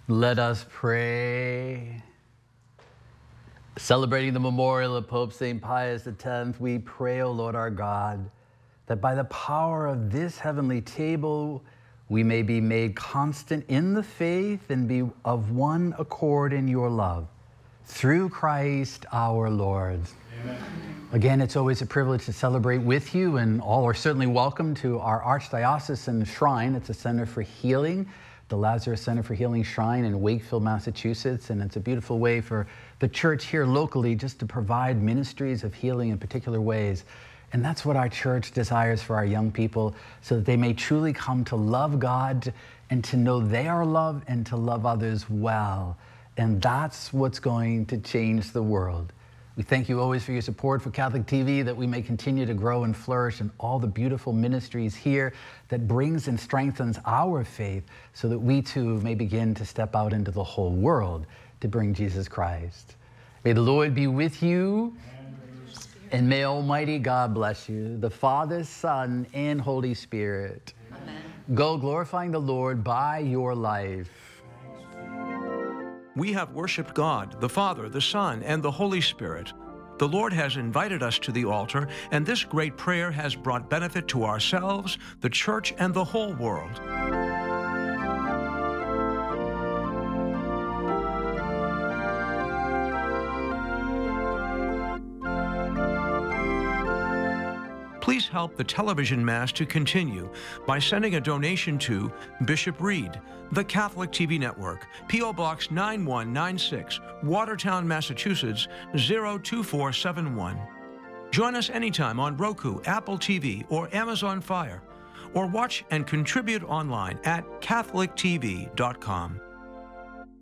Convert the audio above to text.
Let us pray. Celebrating the memorial of Pope St. Pius X, we pray, O Lord our God, that by the power of this heavenly table, we may be made constant in the faith and be of one accord in your love. Through Christ our Lord. Amen. Again, it's always a privilege to celebrate with you, and all are certainly welcome to our Archdiocesan Shrine. It's a center for healing, the Lazarus Center for Healing Shrine in Wakefield, Massachusetts, and it's a beautiful way for the church here locally just to provide ministries of healing in particular ways. And that's what our church desires for our young people, so that they may truly come to love God and to know they are loved and to love others well. And that's what's going to change the world. We thank you always for your support for Catholic TV, that we may continue to grow and flourish in all the beautiful ministries here that brings and strengthens our faith, so that we too may begin to step out into the whole world to bring Jesus Christ. May the Lord be with you, and may Almighty God bless you, the Father, Son, and Holy Spirit. Amen. Go glorifying the Lord by your life. We have worshiped God, the Father, the Son, and the Holy Spirit. The Lord has invited us to the altar, and this great prayer has brought benefit to ourselves, the church, and the whole world. Please help the television Mass to continue by sending a donation to Bishop Reed, the Catholic TV Network, P.O. Box 9196, Watertown, Massachusetts 02471. Join us anytime on Roku, Apple TV, or Amazon Fire, or watch and contribute online at catholictv.com.